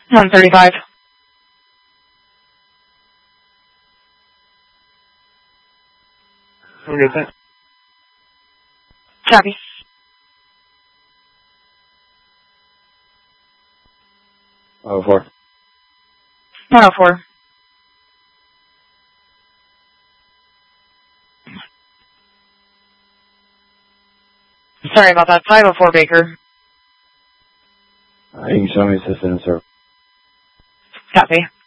135. We're good, thanks. Copy. Oh, 4. 104. Sorry about that. 504 Baker. You can show me assistant, sir. Copy.